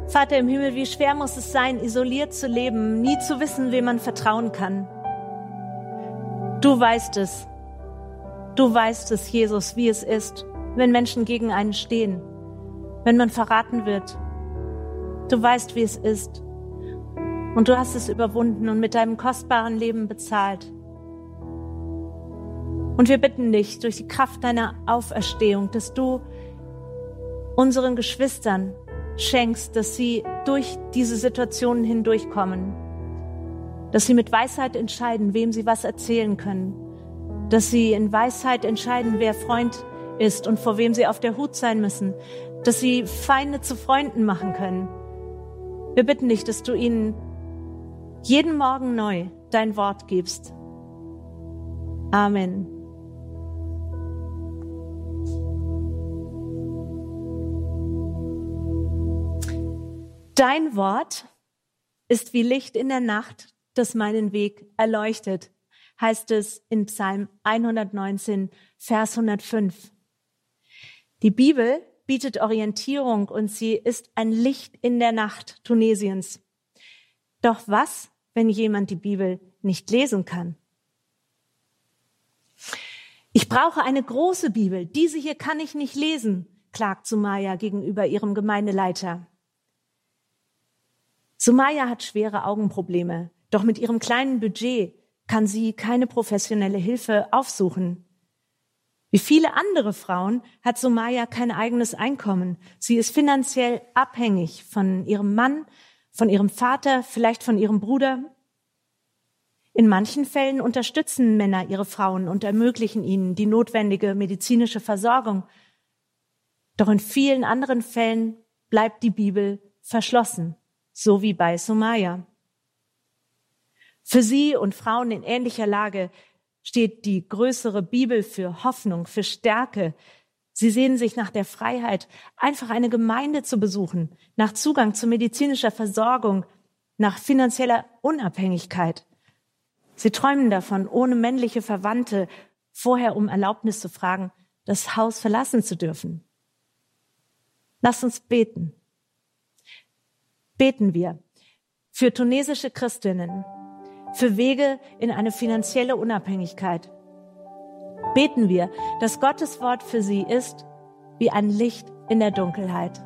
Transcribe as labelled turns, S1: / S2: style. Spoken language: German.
S1: Vater im Himmel, wie schwer muss es sein, isoliert zu leben, nie zu wissen, wem man vertrauen kann. Du weißt es. Du weißt es, Jesus, wie es ist, wenn Menschen gegen einen stehen, wenn man verraten wird. Du weißt, wie es ist. Und du hast es überwunden und mit deinem kostbaren Leben bezahlt. Und wir bitten dich durch die Kraft deiner Auferstehung, dass du unseren Geschwistern schenkst, dass sie durch diese Situationen hindurchkommen, dass sie mit Weisheit entscheiden, wem sie was erzählen können, dass sie in Weisheit entscheiden, wer Freund ist und vor wem sie auf der Hut sein müssen, dass sie Feinde zu Freunden machen können. Wir bitten dich, dass du ihnen jeden Morgen neu dein Wort gibst. Amen. Dein Wort ist wie Licht in der Nacht, das meinen Weg erleuchtet, heißt es in Psalm 119, Vers 105. Die Bibel bietet Orientierung und sie ist ein Licht in der Nacht Tunesiens. Doch was, wenn jemand die Bibel nicht lesen kann? Ich brauche eine große Bibel. Diese hier kann ich nicht lesen, klagt Sumaya gegenüber ihrem Gemeindeleiter. Sumaya hat schwere Augenprobleme, doch mit ihrem kleinen Budget kann sie keine professionelle Hilfe aufsuchen. Wie viele andere Frauen hat Sumaya kein eigenes Einkommen. Sie ist finanziell abhängig von ihrem Mann, von ihrem Vater, vielleicht von ihrem Bruder. In manchen Fällen unterstützen Männer ihre Frauen und ermöglichen ihnen die notwendige medizinische Versorgung. Doch in vielen anderen Fällen bleibt die Bibel verschlossen. So wie bei Sumaya. Für sie und Frauen in ähnlicher Lage steht die größere Bibel für Hoffnung, für Stärke. Sie sehnen sich nach der Freiheit, einfach eine Gemeinde zu besuchen, nach Zugang zu medizinischer Versorgung, nach finanzieller Unabhängigkeit. Sie träumen davon, ohne männliche Verwandte vorher um Erlaubnis zu fragen, das Haus verlassen zu dürfen. Lasst uns beten. Beten wir für tunesische Christinnen, für Wege in eine finanzielle Unabhängigkeit. Beten wir, dass Gottes Wort für sie ist wie ein Licht in der Dunkelheit.